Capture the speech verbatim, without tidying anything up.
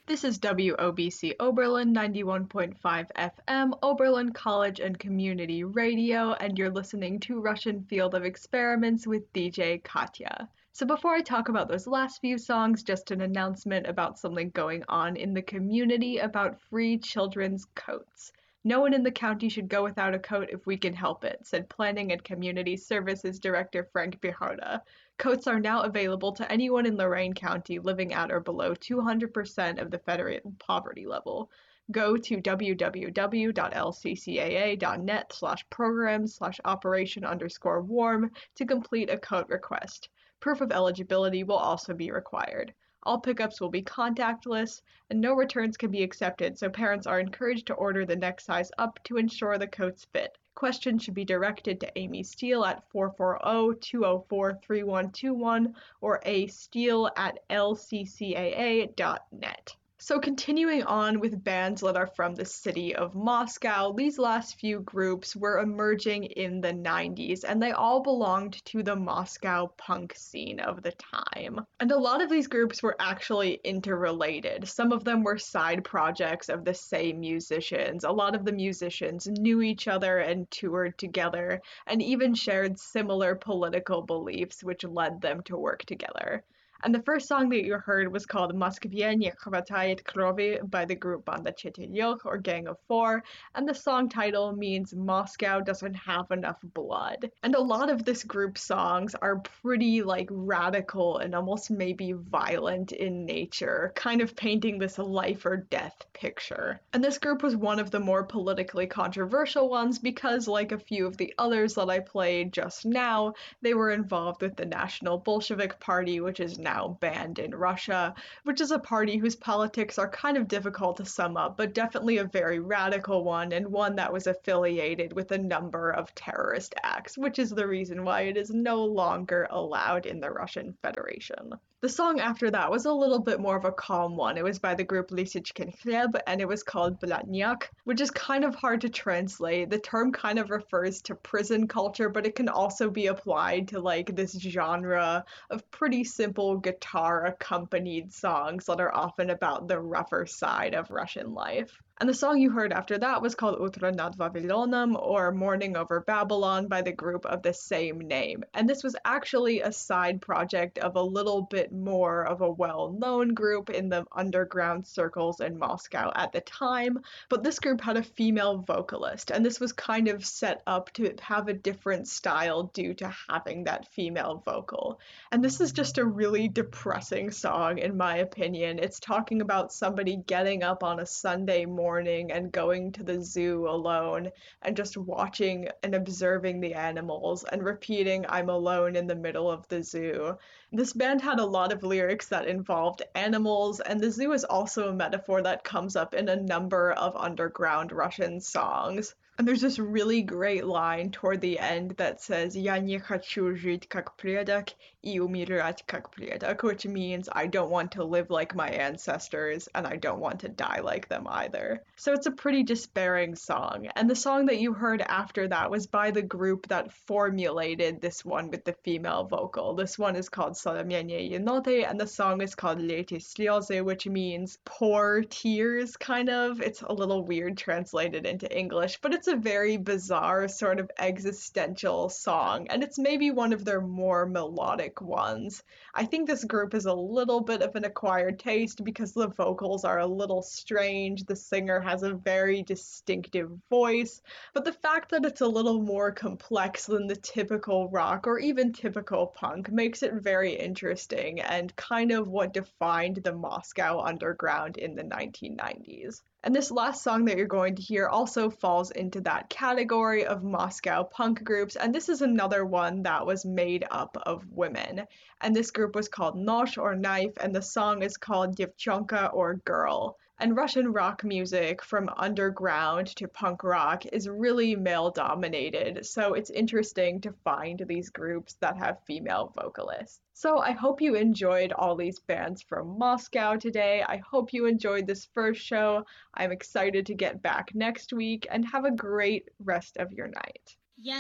This is W O B C Oberlin ninety-one point five F M, Oberlin College and Community Radio, and you're listening to Russian Field of Experiments with D J Katya. So before I talk about those last few songs, just an announcement about something going on in the community about free children's coats. No one in the county should go without a coat if we can help it, said Planning and Community Services Director Frank Biharda. Coats are now available to anyone in Lorain County living at or below two hundred percent of the federal poverty level. Go to www.lccaa.net slash programs slash operation underscore warm to complete a coat request. Proof of eligibility will also be required. All pickups will be contactless, and no returns can be accepted, so parents are encouraged to order the next size up to ensure the coats fit. Questions should be directed to Amy Steele at four four zero, two zero four, three one two one or a steele at l c c a a dot net. So continuing on with bands that are from the city of Moscow, these last few groups were emerging in the nineties, and they all belonged to the Moscow punk scene of the time. And a lot of these groups were actually interrelated. Some of them were side projects of the same musicians. A lot of the musicians knew each other and toured together, and even shared similar political beliefs, which led them to work together. And the first song that you heard was called Moskvye ne khvatayet krovi by the group Banda Chetyaryoch, or Gang of Four, and the song title means Moscow doesn't have enough blood. And a lot of this group's songs are pretty like radical and almost maybe violent in nature, kind of painting this life or death picture. And this group was one of the more politically controversial ones because, like a few of the others that I played just now, they were involved with the National Bolshevik Party, which is now banned in Russia, which is a party whose politics are kind of difficult to sum up, but definitely a very radical one, and one that was affiliated with a number of terrorist acts, which is the reason why it is no longer allowed in the Russian Federation. The song after that was a little bit more of a calm one. It was by the group Lysychkin Khlyeb, and it was called Blatnyak, which is kind of hard to translate. The term kind of refers to prison culture, but it can also be applied to like this genre of pretty simple guitar accompanied songs that are often about the rougher side of Russian life. And the song you heard after that was called Utro nad Vavilonem, or Morning Over Babylon, by the group of the same name. And this was actually a side project of a little bit more of a well-known group in the underground circles in Moscow at the time, but this group had a female vocalist, and this was kind of set up to have a different style due to having that female vocal. And this is just a really depressing song, in my opinion. It's talking about somebody getting up on a Sunday morning morning and going to the zoo alone and just watching and observing the animals and repeating I'm alone in the middle of the zoo. This band had a lot of lyrics that involved animals, and the zoo is also a metaphor that comes up in a number of underground Russian songs. And there's this really great line toward the end that says "Я не хочу жить как предок и умирать как предок," which means I don't want to live like my ancestors and I don't want to die like them either. So it's a pretty despairing song. And the song that you heard after that was by the group that formulated this one with the female vocal. This one is called Solomyanye Yenote, and the song is called Leti Slyozy, which means pour tears, kind of. It's a little weird translated into English, but it's a very bizarre sort of existential song, and it's maybe one of their more melodic ones. I think this group is a little bit of an acquired taste because the vocals are a little strange, the singer has a very distinctive voice, but the fact that it's a little more complex than the typical rock or even typical punk makes it very interesting and kind of what defined the Moscow underground in the nineteen nineties. And this last song that you're going to hear also falls into that category of Moscow punk groups, and this is another one that was made up of women. And this group was called Nosh, or Knife, and the song is called Devchonka, or Girl. And Russian rock music, from underground to punk rock, is really male-dominated, so it's interesting to find these groups that have female vocalists. So I hope you enjoyed all these bands from Moscow today. I hope you enjoyed this first show. I'm excited to get back next week, and have a great rest of your night.